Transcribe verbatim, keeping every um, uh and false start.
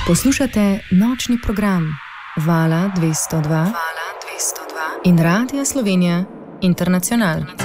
Poslušate nočni program Vala dvesto dva, Vala dvesto dva in Radia Slovenija Internacional.